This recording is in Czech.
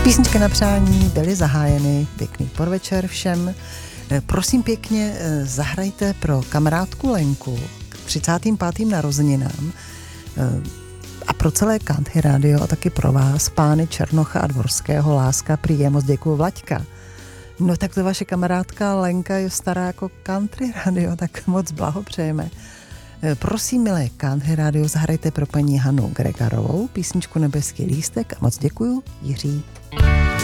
Písničky na přání byly zahájeny. Pěkný podvečer všem. Prosím pěkně, zahrajte pro kamarádku Lenku k 35. narozeninám a pro celé Country Radio a taky pro vás, pány Černocha a Dvorského, Láska prý je, moc děkuju, Vlaďka. No tak to vaše kamarádka Lenka je stará jako Country Radio, tak moc blahopřejeme. Prosím, milé Country Radio, zahrajte pro paní Hanu Gregarovou písničku Nebeský lístek a moc děkuju, Jiří.